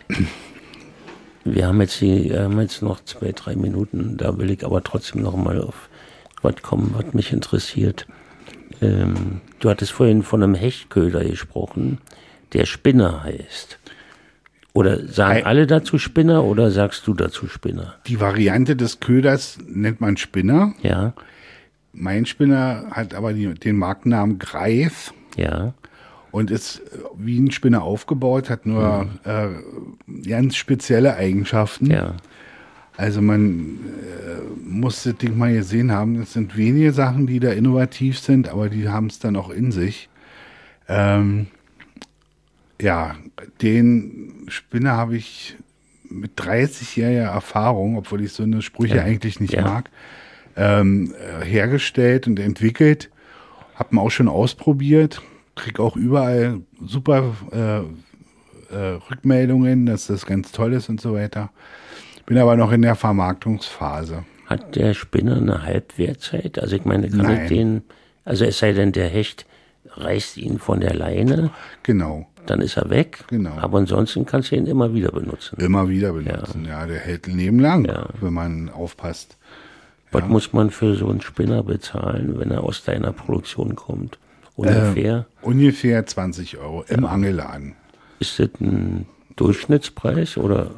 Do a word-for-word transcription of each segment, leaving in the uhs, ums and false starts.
Wir haben jetzt, die, wir haben jetzt noch zwei, drei Minuten, da will ich aber trotzdem noch mal auf was kommen, was mich interessiert. Ähm, du hattest vorhin von einem Hechtköder gesprochen, der Spinner heißt. Oder sagen alle dazu Spinner oder sagst du dazu Spinner? Die Variante des Köders nennt man Spinner. Ja. Mein Spinner hat aber die, den Markennamen Greif. Ja. Und ist wie ein Spinner aufgebaut, hat nur mhm. äh, ganz spezielle Eigenschaften. Ja. Also man äh, muss das Ding mal gesehen haben. Es sind wenige Sachen, die da innovativ sind, aber die haben es dann auch in sich. Ähm, ja, den Spinner habe ich mit dreißigjähriger Erfahrung, obwohl ich so eine Sprüche ja. eigentlich nicht ja. mag, ähm, hergestellt und entwickelt. Hab ihn auch schon ausprobiert. Krieg auch überall super äh, äh, Rückmeldungen, dass das ganz toll ist und so weiter. Bin aber noch in der Vermarktungsphase. Hat der Spinner eine Halbwertzeit? Also ich meine, kann Nein. ich den, also es sei denn, der Hecht reißt ihn von der Leine. Genau. Dann ist er weg. Genau. Aber ansonsten kannst du ihn immer wieder benutzen. Immer wieder benutzen, ja. ja der hält ein Leben lang, ja. wenn man aufpasst. Was ja. muss man für so einen Spinner bezahlen, wenn er aus deiner Produktion kommt? Ungefähr? Äh, ungefähr zwanzig Euro im ja. Angelladen. Ist das ein Durchschnittspreis oder?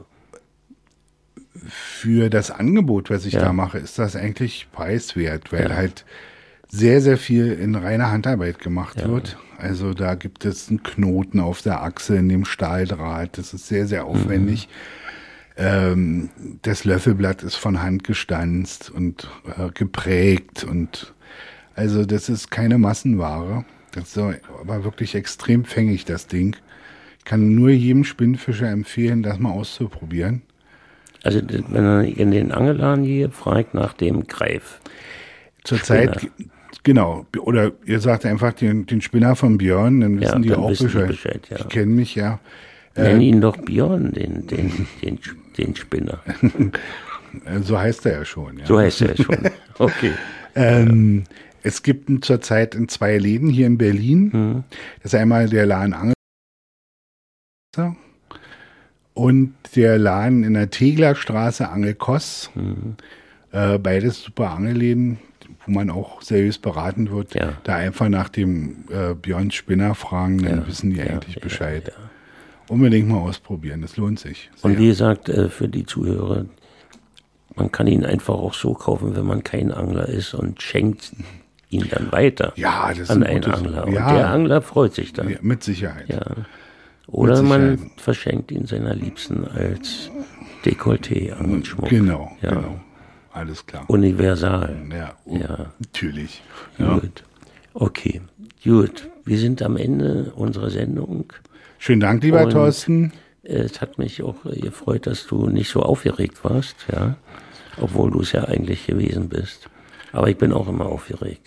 Für das Angebot, was ich ja. da mache, ist das eigentlich preiswert, weil ja. halt sehr, sehr viel in reiner Handarbeit gemacht ja. wird. Also da gibt es einen Knoten auf der Achse in dem Stahldraht. Das ist sehr, sehr aufwendig. Mhm. Ähm, das Löffelblatt ist von Hand gestanzt und äh, geprägt und also das ist keine Massenware. Das ist aber wirklich extrem fängig, das Ding. Ich kann nur jedem Spinnfischer empfehlen, das mal auszuprobieren. Also wenn er in den Angelladen hier fragt nach dem Greif. Zurzeit, genau. Oder ihr sagt einfach den, den Spinner von Björn, dann wissen ja, die dann auch wissen Bescheid. Die, Bescheid ja. die kennen mich ja. Nenn äh, ihn doch Björn, den, den, den, den Spinner. So heißt er ja schon. Ja. So heißt er ja schon. Okay. ähm, ja. Es gibt zurzeit in zwei Läden hier in Berlin. Mhm. Das ist einmal der Laden Angel und der Laden in der Teglerstraße Angelkoss. Mhm. Äh, beides super Angelläden, wo man auch seriös beraten wird. Ja. Da einfach nach dem äh, Björn Spinner fragen, dann ja. wissen die ja, eigentlich ja, Bescheid. Ja, ja. Unbedingt mal ausprobieren, das lohnt sich. Sehr. Und wie gesagt, äh, für die Zuhörer, man kann ihn einfach auch so kaufen, wenn man kein Angler ist und schenkt ihn dann weiter ja, das ist an ein einen gutes, Angler. Und ja. der Angler freut sich dann. Ja, mit Sicherheit. Ja. Oder mit man Sicherheit. verschenkt ihn seiner Liebsten als Dekolleté-Angelschmuck. Genau, ja. genau. Alles klar. Universal. Ja, ja. natürlich. Ja. Gut. Okay, gut. Wir sind am Ende unserer Sendung. Schönen Dank, lieber Und Thorsten. Es hat mich auch gefreut, dass du nicht so aufgeregt warst, ja, obwohl du es ja eigentlich gewesen bist. Aber ich bin auch immer aufgeregt.